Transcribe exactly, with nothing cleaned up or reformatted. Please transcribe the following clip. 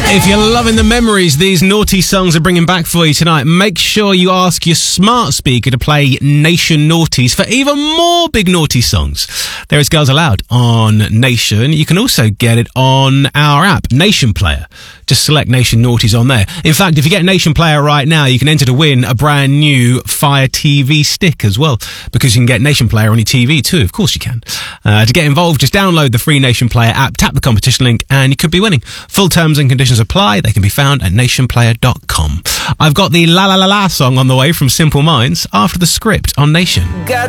If you're loving the memories these naughty songs are bringing back for you tonight, make sure you ask your smart speaker to play Nation Naughties for even more big naughty songs. There is Girls Aloud on Nation. You can also get it on our app, Nation Player. Just select Nation Naughties on there. In fact, if you get Nation Player right now, you can enter to win a brand new Fire T V stick as well, because you can get Nation Player on your T V too. Of course you can. Uh, to get involved, just download the free Nation Player app, tap the competition link, and you could be winning. Full terms and conditions apply. They can be found at nation player dot com. I've got the La La La La song on the way from Simple Minds after the script on Nation.